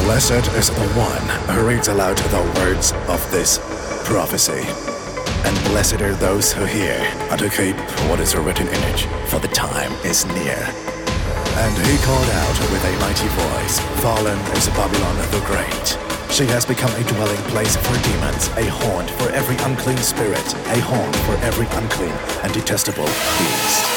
Blessed is the one who reads aloud the words of this prophecy. And blessed are those who hear and to keep what is written in it, for the time is near. And he called out with a mighty voice, Fallen is Babylon the Great. She has become a dwelling place for demons, a haunt for every unclean spirit, a haunt for every unclean and detestable beast.